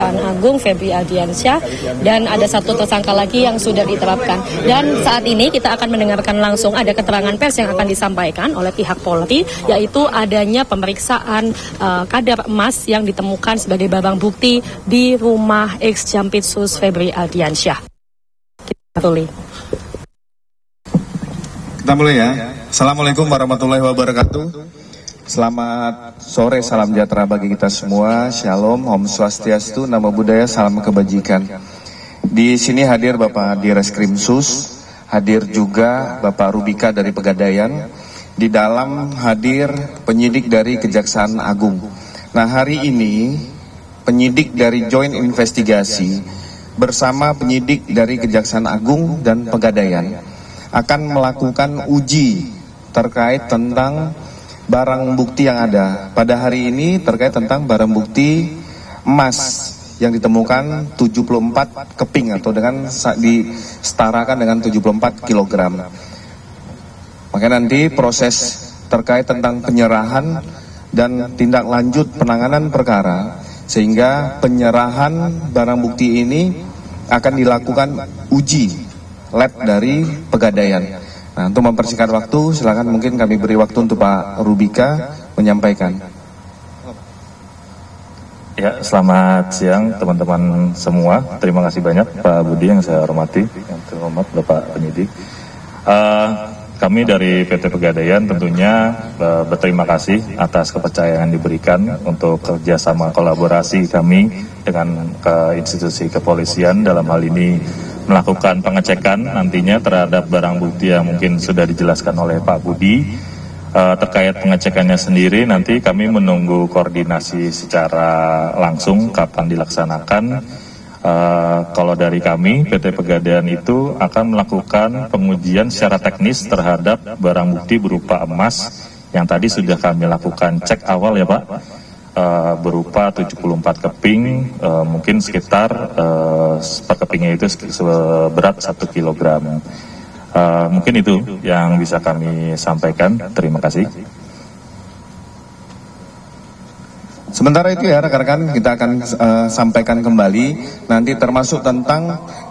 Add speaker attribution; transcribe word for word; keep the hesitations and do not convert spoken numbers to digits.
Speaker 1: Agung Febri Ardiansyah, dan ada satu tersangka lagi yang sudah diterapkan. Dan saat ini kita akan mendengarkan langsung ada keterangan pers yang akan disampaikan oleh pihak Polri, yaitu adanya pemeriksaan uh, kadar emas yang ditemukan sebagai barang bukti di rumah ex Jampitsus Febri Ardiansyah. Kita mulai.
Speaker 2: Kita mulai ya. Assalamualaikum warahmatullahi wabarakatuh. Selamat sore, salam sejahtera bagi kita semua. Shalom, Om Swastiastu, Namo Buddhaya, salam kebajikan. Di sini hadir Bapak Direskrim Sus, hadir juga Bapak Rubika dari Pegadaian. Di dalam hadir penyidik dari Kejaksaan Agung. Nah, hari ini penyidik dari Joint Investigasi bersama penyidik dari Kejaksaan Agung dan Pegadaian akan melakukan uji terkait tentang barang bukti yang ada. Pada hari ini terkait tentang barang bukti emas yang ditemukan tujuh puluh empat keping atau dengan disetarakan dengan tujuh puluh empat kilogram. Maka nanti proses terkait tentang penyerahan dan tindak lanjut penanganan perkara, sehingga penyerahan barang bukti ini akan dilakukan uji lab dari Pegadaian. Nah, untuk mempersingkat waktu, silakan mungkin kami beri waktu untuk Pak Rubika menyampaikan.
Speaker 3: Ya, selamat siang teman-teman semua. Terima kasih banyak Pak Budi yang saya hormati, yang terhormat Bapak penyidik. Uh, kami dari P T Pegadaian tentunya uh, berterima kasih atas kepercayaan yang diberikan untuk kerjasama kolaborasi kami dengan ke institusi kepolisian, dalam hal ini melakukan pengecekan nantinya terhadap barang bukti yang mungkin sudah dijelaskan oleh Pak Budi. Uh, terkait pengecekannya sendiri, nanti kami menunggu koordinasi secara langsung kapan dilaksanakan. Uh, kalau dari kami, P T Pegadaian itu akan melakukan pengujian secara teknis terhadap barang bukti berupa emas yang tadi sudah kami lakukan cek awal ya Pak. Uh, berupa tujuh puluh empat keping, uh, mungkin sekitar uh, per kepingnya itu seberat satu kilogram. Uh, mungkin itu yang bisa kami sampaikan. Terima kasih.
Speaker 2: Sementara itu ya rekan-rekan, kita akan uh, sampaikan kembali nanti termasuk tentang